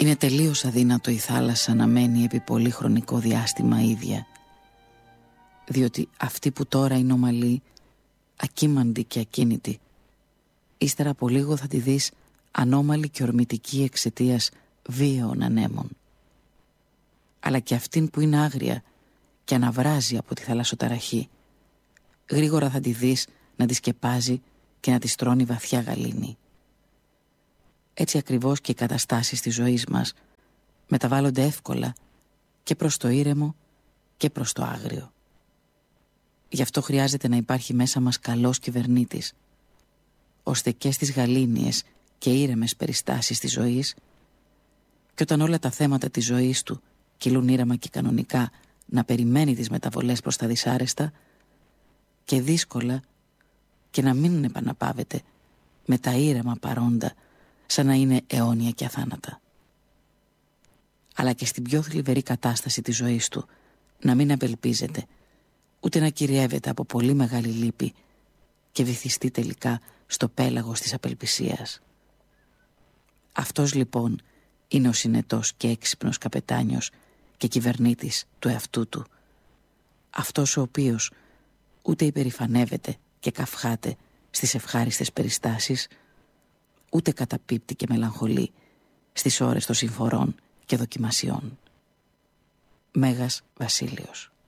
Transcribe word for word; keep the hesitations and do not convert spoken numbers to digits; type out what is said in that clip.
Είναι τελείως αδύνατο η θάλασσα να μένει επί πολύ χρονικό διάστημα ίδια, διότι αυτή που τώρα είναι ομαλή, ακίμαντη και ακίνητη, ύστερα από λίγο θα τη δεις ανώμαλη και ορμητική εξαιτίας βίαιων ανέμων. Αλλά και αυτήν που είναι άγρια και αναβράζει από τη θαλασσοταραχή, γρήγορα θα τη δεις να τη σκεπάζει και να τη στρώνει βαθιά γαλήνη. Έτσι ακριβώς και οι καταστάσεις της ζωής μας μεταβάλλονται εύκολα και προς το ήρεμο και προς το άγριο. Γι' αυτό χρειάζεται να υπάρχει μέσα μας καλός κυβερνήτης, ώστε και στις γαλήνιες και ήρεμες περιστάσεις της ζωής, και όταν όλα τα θέματα της ζωής του κυλούν ήρεμα και κανονικά, να περιμένει τις μεταβολές προς τα δυσάρεστα και δύσκολα, και να μην επαναπάβεται με τα ήρεμα παρόντα σαν να είναι αιώνια και αθάνατα. Αλλά και στην πιο θλιβερή κατάσταση της ζωής του να μην απελπίζεται, ούτε να κυριεύεται από πολύ μεγάλη λύπη και βυθιστεί τελικά στο πέλαγος της απελπισίας. Αυτός λοιπόν είναι ο συνετός και έξυπνος καπετάνιος και κυβερνήτης του εαυτού του. Αυτός ο οποίος ούτε υπερηφανεύεται και καυχάται στις ευχάριστες περιστάσεις, ούτε καταπίπτει και μελαγχολεί στις ώρες των συμφορών και δοκιμασιών. Μέγας Βασίλειος.